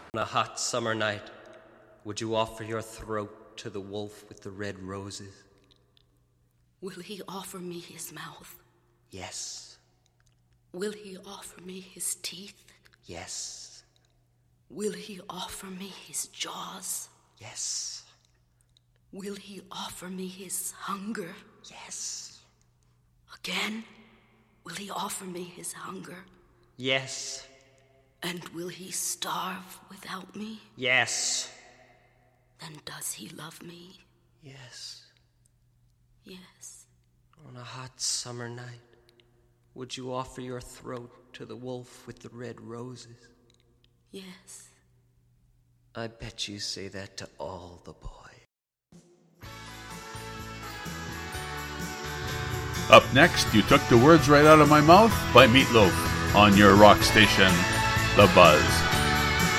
On a hot summer night, would you offer your throat to the wolf with the red roses? Will he offer me his mouth? Yes. Will he offer me his teeth? Yes. Will he offer me his jaws? Yes. Will he offer me his hunger? Yes. Again, will he offer me his hunger? Yes. And will he starve without me? Yes. Then does he love me? Yes. Yes. On a hot summer night, would you offer your throat to the wolf with the red roses? Yes. I bet you say that to all the boys. Up next, You Took the Words Right Out of My Mouth by Meatloaf on your rock station, The Buzz.